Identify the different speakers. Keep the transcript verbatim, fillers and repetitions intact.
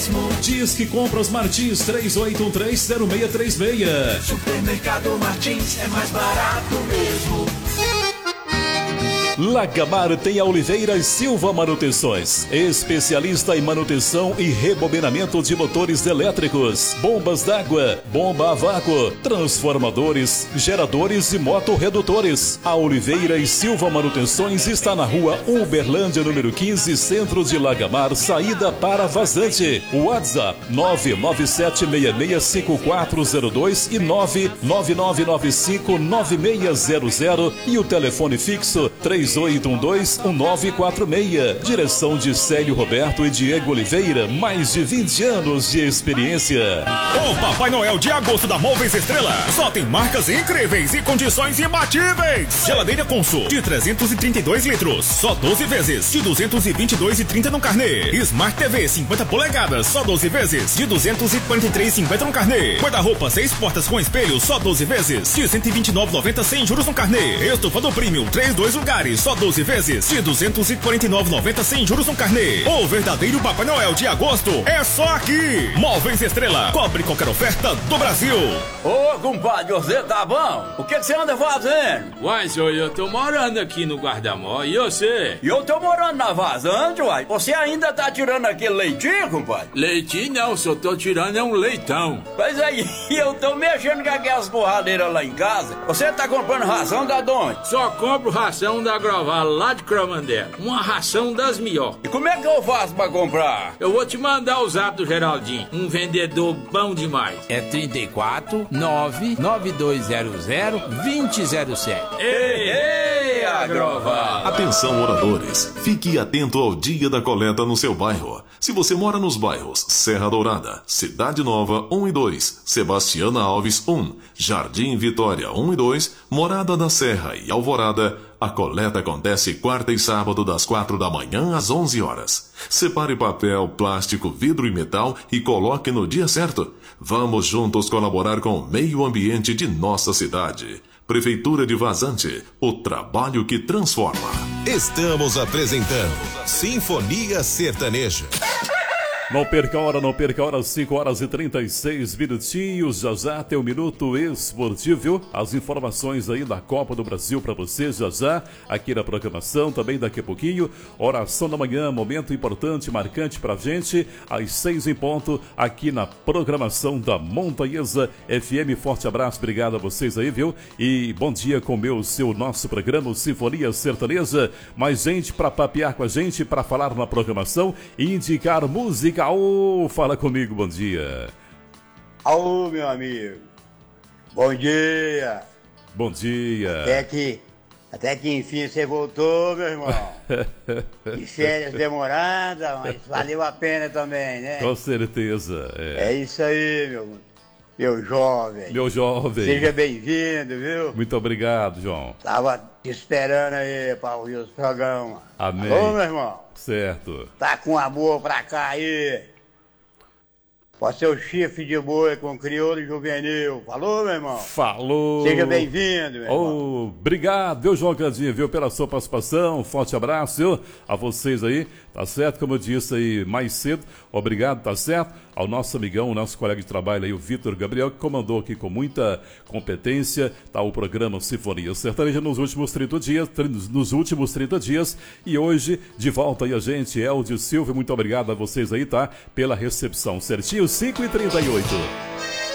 Speaker 1: mesmo.
Speaker 2: Diz que Compras Martins três oito um três zero seis três seis.
Speaker 1: Supermercado Martins é mais barato mesmo.
Speaker 2: Lagamar tem a Oliveira Silva Manutenções, especialista em manutenção e rebobinamento de motores elétricos, bombas d'água, bomba a vácuo, transformadores, geradores e motorredutores. A Oliveira Silva Manutenções está na rua Uberlândia, número quinze, centro de Lagamar, saída para Vazante. WhatsApp nove nove sete seis seis cinco quatro zero dois e nove nove nove nove cinco nove seis zero zero e o telefone fixo três oito um dois um nove quatro seis. Direção de Célio Roberto e Diego Oliveira, mais de vinte anos de experiência.
Speaker 3: O Papai Noel de agosto da Móveis Estrela só tem marcas incríveis e condições imbatíveis. Geladeira Consul de trezentos e trinta e dois litros, só doze vezes, de duzentos e vinte e dois reais e trinta centavos no carnê. Smart T V cinquenta polegadas, só doze vezes, de duzentos e quarenta e três reais e cinquenta centavos no carnê. Guarda-roupa seis portas com espelho, só doze vezes, de cento e vinte e nove reais e noventa centavos sem juros no carnê. Estufa do Premium, três dois lugares, só doze vezes, de duzentos e quarenta e nove reais e noventa centavos sem juros no carnê. O verdadeiro Papai Noel de agosto é só aqui. Móveis Estrela, cobre qualquer oferta do Brasil.
Speaker 4: Ô, compadre, você tá bom? O que que você anda fazendo?
Speaker 5: Uai, senhor, eu tô morando aqui no Guarda-Mó, e você?
Speaker 4: E eu tô morando na Vazante, uai. Você ainda tá tirando aquele leitinho, compadre?
Speaker 5: Leitinho não, só tô tirando é um leitão.
Speaker 4: Pois aí, eu tô mexendo com aquelas borradeiras lá em casa. Você tá comprando ração da onde?
Speaker 5: Só compro ração da Groval, lá de Cromandé. Uma ração das melhores.
Speaker 4: E como é que eu faço pra comprar?
Speaker 5: Eu vou te mandar o zap do Geraldinho, um vendedor bom demais.
Speaker 6: É trinta e quatro, nove nove dois zero zero, dois zero zero sete.
Speaker 5: Ei, ei, Agroval!
Speaker 7: Atenção, moradores. Fique atento ao dia da coleta no seu bairro. Se você mora nos bairros Serra Dourada, Cidade Nova um e dois, Sebastiana Alves um, Jardim Vitória um e dois, Morada da Serra e Alvorada, a coleta acontece quarta e sábado das quatro da manhã às onze horas. Separe papel, plástico, vidro e metal e coloque no dia certo. Vamos juntos colaborar com o meio ambiente de nossa cidade. Prefeitura de Vazante, o trabalho que transforma.
Speaker 8: Estamos apresentando Sinfonia Sertaneja.
Speaker 2: Não perca a hora, não perca a hora, cinco horas e trinta e seis minutinhos, já já tem o Minuto Esportivo, as informações aí da Copa do Brasil para você, já já, aqui na programação, também daqui a pouquinho, oração da manhã, momento importante, marcante pra gente, às seis em ponto, aqui na programação da Montanhesa F M, forte abraço, obrigado a vocês aí, viu? E bom dia com o meu, seu, nosso programa, Sinfonia Sertaneja, mais gente pra papear com a gente, pra falar na programação e indicar música. Ô, fala comigo, bom dia.
Speaker 9: Alô, meu amigo. Bom dia.
Speaker 2: Bom dia.
Speaker 9: Até que, até que enfim você voltou, meu irmão. De férias demoradas, mas valeu a pena também, né?
Speaker 2: Com certeza. É,
Speaker 9: é isso aí, meu, meu jovem.
Speaker 2: Meu jovem.
Speaker 9: Seja bem-vindo, viu?
Speaker 2: Muito obrigado, João.
Speaker 9: Tava te esperando aí pra ouvir os programas.
Speaker 2: Amém.
Speaker 9: Alô, meu irmão.
Speaker 2: Certo.
Speaker 9: Tá com amor pra cá aí. Pode ser o chifre de boi com crioulo juvenil. Falou, meu irmão?
Speaker 2: Falou.
Speaker 9: Seja bem-vindo, meu
Speaker 2: oh,
Speaker 9: irmão.
Speaker 2: Obrigado, viu, João Candinho, viu, pela sua participação. Forte abraço, viu, a vocês aí. Tá certo? Como eu disse aí mais cedo, obrigado, tá certo? Ao nosso amigão, o nosso colega de trabalho aí, o Vitor Gabriel, que comandou aqui com muita competência, tá, o programa Sinfonia Sertaneja nos últimos trinta dias, nos últimos trinta dias, e hoje, de volta aí a gente, Eldio Silva, muito obrigado a vocês aí, tá, pela recepção certinho, cinco e trinta e oito.